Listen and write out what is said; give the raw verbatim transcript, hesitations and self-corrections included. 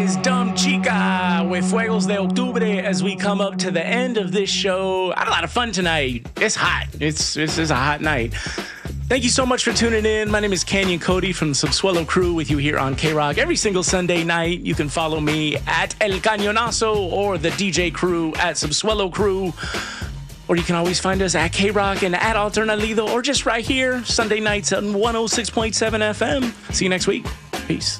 Is Dumb Chica with Fuegos de Octubre as we come up to the end of this show. I had a lot of fun tonight. It's hot. It's this is a hot night. Thank you so much for tuning in. My name is Canyon Cody from the Subsuelo Crew with you here on K-Rock every single Sunday night. You can follow me at El Cañonazo or the D J Crew at Subsuelo Crew. Or you can always find us at K-Rock and at Alternalido or just right here Sunday nights on one oh six point seven F M. See you next week. Peace.